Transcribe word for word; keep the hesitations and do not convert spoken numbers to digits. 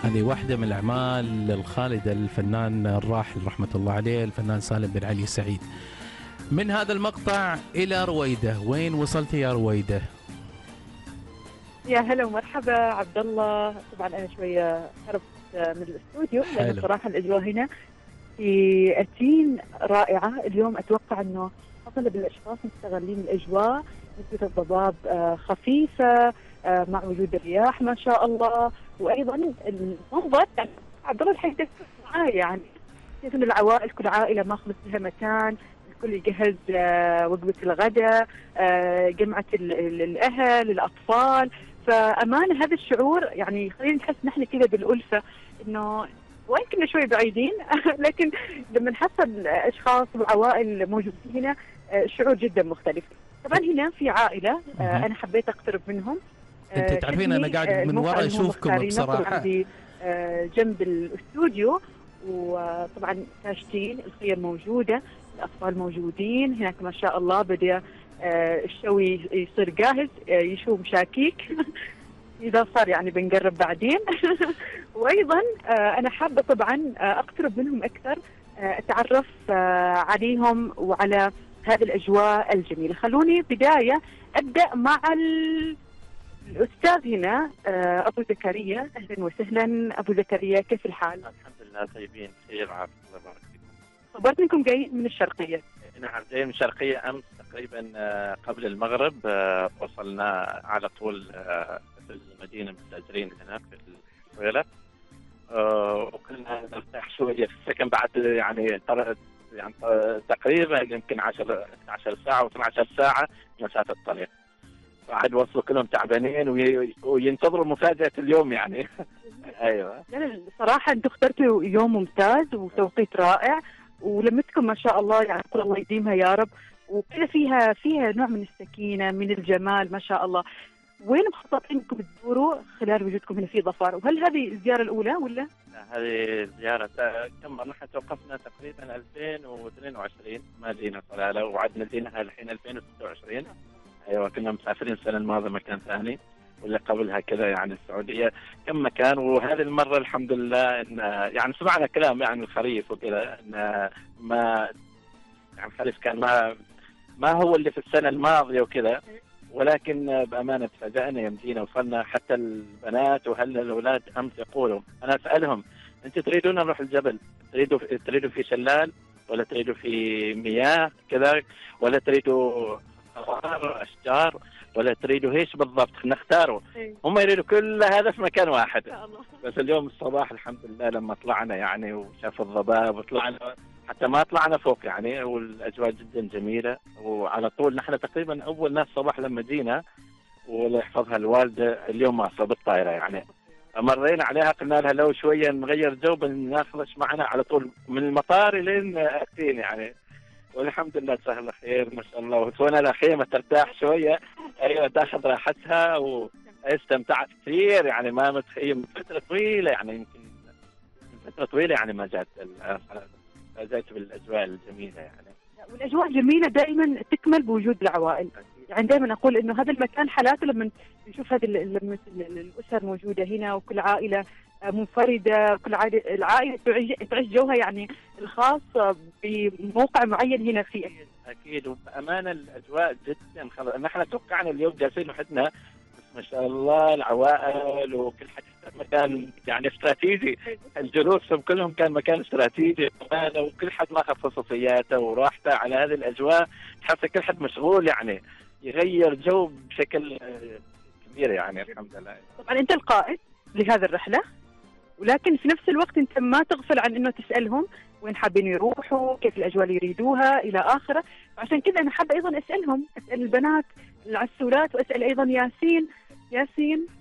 هذه واحدة من الأعمال الخالدة للفنان الراحل رحمة الله عليه الفنان سالم بن علي السعيد. من هذا المقطع إلى رويدة، وين وصلت يا رويدة؟ يا هلا ومرحبا عبد الله. طبعا أنا شوية هربت من الاستوديو لأن صراحة الأجواء هنا في أتين رائعة اليوم. أتوقع أنه أغلب الأشخاص مستغلين الأجواء، نسبة الضباب خفيفة مع وجود الرياح ما شاء الله، وأيضا المنظر يعني عبد الله الحين معاي يعني كيف إن العوائل كل عائلة ماخذ لها مكان، الكل يجهز وجبة الغداء، جمعة الأهل الأطفال. فأمانة هذا الشعور يعني خلينا نحس نحن كذا بالألفة، إنه وين كنا شوي بعيدين لكن لما نحصل أشخاص وعوائل موجودين هنا الشعور جدا مختلف. طبعا هنا في عائلة أنا حبيت أقترب منهم. أنت تعرفين أنا قاعد من وراء أشوفكم بصراحة جنب الاستوديو، وطبعا تاشتين الخير موجودة، الأطفال موجودين هناك ما شاء الله. بدأ الشوي يصير جاهز، يشوي مشاكيك إذا صار يعني بنقرب بعدين وأيضا أنا حابة طبعا أقترب منهم أكثر، أتعرف عليهم وعلى هذه الأجواء الجميلة. خلوني بداية أبدأ مع الأستاذ هنا أبو زكريا. أهلا وسهلا أبو زكريا، كيف الحال؟ الحمد لله طيبين بخير عافية الله يبارك فيكم. خبرت انكم جايين من الشرقية؟ نعم جايين من الشرقية أمس تقريبا قبل المغرب، وصلنا على طول في المدينة مستأجرين هناك في الصويلة، وكنا نرتاح شوية في السكن بعد يعني يعني تقريبا يمكن عشر ساعة و اثنتي عشرة ساعة مسافة الطريق. بعد وصلوا كلهم تعبانين وينتظروا مفاجأة اليوم يعني ايوه. لا صراحة انتم اخترتوا يوم ممتاز وتوقيت رائع، ولمتكم ما شاء الله يعني قل الله يديمها يا رب، وكذا فيها فيها نوع من السكينة من الجمال ما شاء الله. وين مخططين انكم تزوروا خلال وجودكم هنا في ظفار؟ وهل هذه الزيارة الأولى ولا؟ هذه زيارة كم مرة، نحن توقفنا تقريبا ألفين واثنين وعشرين ما جينا صلالة، وعدنا جينا الحين ألفين وستة وعشرين. ايوه كنا مسافرين السنة الماضية مكان ثاني، واللي قبلها كذا يعني السعودية كم مكان. وهذه المرة الحمد لله إن يعني سمعنا كلام يعني الخريف وكذا ان ما يعني الخريف كان ما ما هو اللي في السنة الماضية وكذا، ولكن بأمانة تفاجأنا يوم جينا. وصلنا حتى البنات وهلا الأولاد أمس يقولوا، أنا أسألهم أنتم تريدون نروح الجبل، تريدوا تريدوا في شلال ولا تريدوا في مياه كذا ولا تريدوا أشجار ولا تريدوا ايش بالضبط نختاره؟ هم يريدوا كل هذا في مكان واحد. بس اليوم الصباح الحمد لله لما طلعنا يعني وشاف الضباب وطلعنا حتى ما طلعنا فوق يعني، والاجواء جدا جميله. وعلى طول نحن تقريبا اول ناس صباح لما جينا، والله يحفظها الوالده اليوم ماصله بالطائره يعني، مرينا عليها قلنا لها لو شويه نغير جو بناخذش معنا على طول من المطار لين اتين يعني. والحمد لله سهل خير ما شاء الله، وسوينا لها خيمه ترتاح شويه. ايوه تاخذ راحتها واستمتعت كثير يعني، ما متخيل فتره طويله يعني، يمكن فتره طويله يعني ما جات جات بالاجواء الجميله يعني. والاجواء جميله دائما تكمل بوجود العوائل يعني. دائما اقول انه هذا المكان حالاته لما نشوف هذه لما الاسر موجوده هنا وكل عائله منفرده، كل العائله تعيش جوها يعني الخاص بموقع معين هنا في اكيد اكيد. وبامانه الاجواء جدا خلاص، نحن توقعنا اليوم جالسين لوحدنا بس ما شاء الله العوائل وكل حد مكان يعني استراتيجي، الجلوس كلهم كان مكان استراتيجي وكل حد ماخذ خصوصياته وراحته على هذه الاجواء. تحس كل حد مشغول يعني، يغير جو بشكل كبير يعني الحمد لله. طبعا انت القائد لهذه الرحله، ولكن في نفس الوقت انت ما تغفل عن انه تسالهم وين حابين يروحوا، كيف الاجواء اللي يريدوها الى اخره. عشان كذا انا حابه ايضا اسالهم، اسال البنات العسولات، واسال ايضا ياسين. ياسين